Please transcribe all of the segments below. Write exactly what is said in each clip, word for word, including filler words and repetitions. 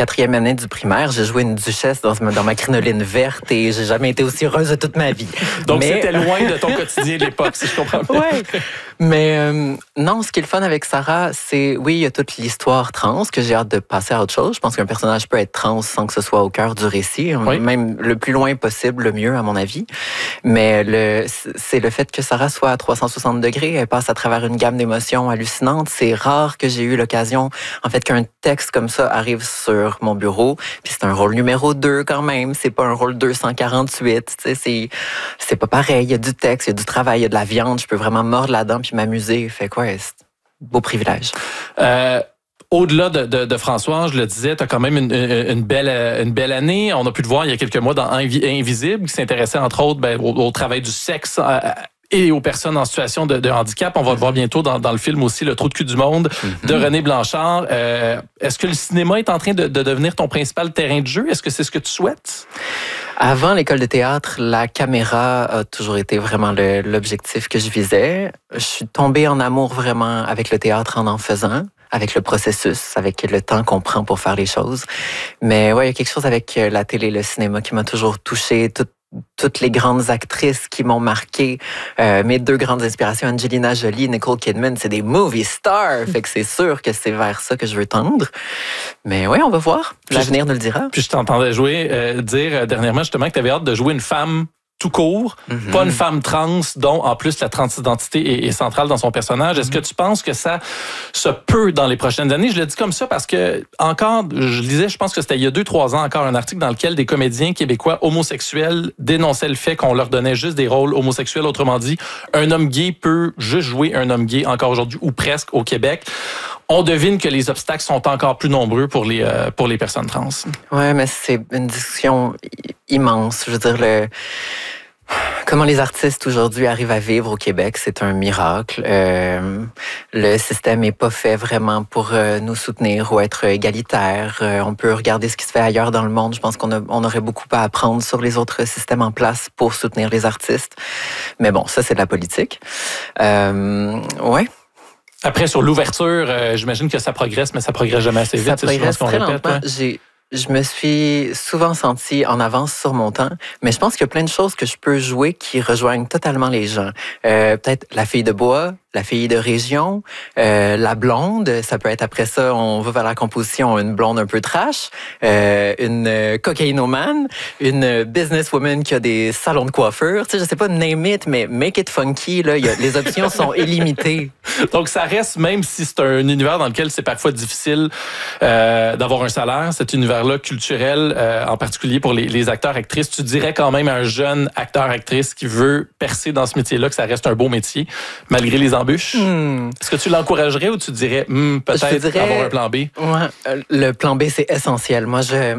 quatrième année du primaire, j'ai joué une duchesse dans, dans ma crinoline verte et j'ai jamais été aussi heureuse de toute ma vie. Donc, Mais... c'était loin de ton quotidien de l'époque, si je comprends bien. Oui, mais euh, non, ce qui est le fun avec Sarah, c'est, oui, il y a toute l'histoire trans que j'ai hâte de passer à autre chose. Je pense qu'un personnage peut être trans sans que ce soit au cœur du récit, oui. Même le plus loin possible, le mieux, à mon avis. Mais le, c'est le fait que Sarah soit à trois cent soixante degrés, elle passe à travers une gamme d'émotions hallucinantes. C'est rare que j'ai eu l'occasion, en fait, qu'un texte comme ça arrive sur mon bureau. Puis c'est un rôle numéro deux quand même, c'est pas un rôle deux cent quarante-huit. Tu sais, c'est, c'est pas pareil. Il y a du texte, il y a du travail, il y a de la viande. Je peux vraiment mordre là-dedans puis m'amuser. Fait quoi, ouais, c'est un beau privilège. Euh... Au-delà de, de, de François, je le disais, tu as quand même une, une, belle, une belle année. On a pu te voir il y a quelques mois dans Invisible, qui s'intéressait entre autres ben, au, au travail du sexe et aux personnes en situation de, de handicap. On va le voir bientôt dans, dans le film aussi, Le trou de cul du monde, mm-hmm. de René Blanchard. Euh, est-ce que le cinéma est en train de, de devenir ton principal terrain de jeu? Est-ce que c'est ce que tu souhaites? Avant l'école de théâtre, la caméra a toujours été vraiment le, l'objectif que je visais. Je suis tombée en amour vraiment avec le théâtre en en faisant, avec le processus, avec le temps qu'on prend pour faire les choses. Mais ouais, il y a quelque chose avec la télé, le cinéma qui m'a toujours touchée. Tout, toutes les grandes actrices qui m'ont marqué. Euh, mes deux grandes inspirations, Angelina Jolie, Nicole Kidman, c'est des movie stars. Fait que c'est sûr que c'est vers ça que je veux tendre. Mais ouais, on va voir. L'avenir nous le dira. Puis je t'entendais jouer, euh, dire euh, dernièrement justement que tu avais hâte de jouer une femme tout court, mm-hmm. pas une femme trans, dont en plus la transidentité est, est centrale dans son personnage. Est-ce mm-hmm. que tu penses que ça se peut dans les prochaines années? Je le dis comme ça parce que, encore, je lisais, je pense que c'était il y a deux, trois ans, encore un article dans lequel des comédiens québécois homosexuels dénonçaient le fait qu'on leur donnait juste des rôles homosexuels. Autrement dit, un homme gay peut juste jouer un homme gay encore aujourd'hui, ou presque au Québec. On devine que les obstacles sont encore plus nombreux pour les, euh, pour les personnes trans. Oui, mais c'est une discussion immense. Je veux dire, le... comment les artistes aujourd'hui arrivent à vivre au Québec, c'est un miracle. Euh, le système n'est pas fait vraiment pour euh, nous soutenir ou être égalitaire. Euh, on peut regarder ce qui se fait ailleurs dans le monde. Je pense qu'on a, on aurait beaucoup à apprendre sur les autres systèmes en place pour soutenir les artistes. Mais bon, ça, c'est de la politique. Euh, ouais. Après, sur l'ouverture, euh, j'imagine que ça progresse, mais ça progresse jamais assez vite. Ça progresse très répète, lentement. Ouais. J'ai, je me suis souvent sentie en avance sur mon temps, mais je pense qu'il y a plein de choses que je peux jouer qui rejoignent totalement les gens. Euh, peut-être la fille de bois, la fille de région, euh, la blonde, ça peut être après ça, on va vers la composition, une blonde un peu trash, euh, une euh, cocaïnomane, une businesswoman qui a des salons de coiffure, tu sais, je sais pas, name it, mais make it funky, là, y a, les options sont illimitées. Donc ça reste, même si c'est un univers dans lequel c'est parfois difficile euh, d'avoir un salaire, cet univers-là culturel, euh, en particulier pour les, les acteurs, actrices, tu dirais quand même à un jeune acteur, actrice qui veut percer dans ce métier-là que ça reste un beau métier, malgré les embûches. Hmm. Est-ce que tu l'encouragerais ou tu dirais hmm, peut-être dirais, avoir un plan B? Ouais, le plan B, c'est essentiel. Moi, je...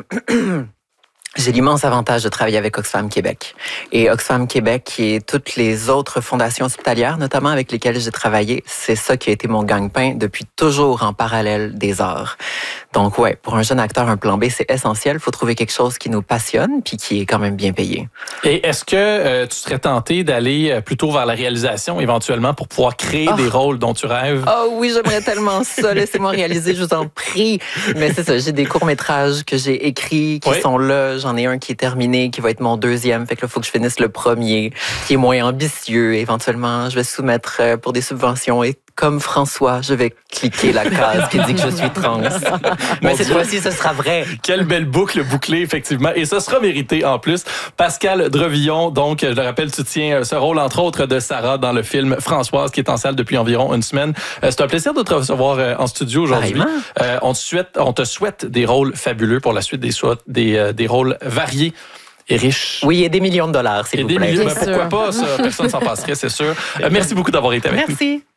J'ai l'immense avantage de travailler avec Oxfam Québec. Et Oxfam Québec et toutes les autres fondations hospitalières, notamment avec lesquelles j'ai travaillé, c'est ça qui a été mon gagne-pain depuis toujours en parallèle des arts. Donc ouais, pour un jeune acteur, un plan B, c'est essentiel. Il faut trouver quelque chose qui nous passionne puis qui est quand même bien payé. Et est-ce que euh, tu serais tenté d'aller plutôt vers la réalisation éventuellement pour pouvoir créer oh. des rôles dont tu rêves? Oh oui, j'aimerais tellement ça. Laissez-moi réaliser, je vous en prie. Mais c'est ça, j'ai des courts-métrages que j'ai écrits qui oui. sont là. J'en ai un qui est terminé, qui va être mon deuxième. Fait que là, il faut que je finisse le premier, qui est moins ambitieux. Éventuellement, je vais soumettre pour des subventions. Et comme François, je vais cliquer la case qui dit que je suis trans. Mais cette fois-ci, ce sera vrai. Quelle belle boucle bouclée, effectivement. Et ce sera mérité en plus. Pascal Drevillon, donc, je le rappelle, tu tiens ce rôle, entre autres, de Sarah dans le film Françoise, qui est en salle depuis environ une semaine. C'est un plaisir de te recevoir en studio aujourd'hui. Euh, on, te souhaite, on te souhaite des rôles fabuleux pour la suite, des, des, des rôles variés et riches. Oui, et des millions de dollars, s'il et vous des plaît. Millions, ben pourquoi pas, ça? Personne ne s'en passerait, c'est sûr. Euh, merci beaucoup d'avoir été avec merci. nous. Merci.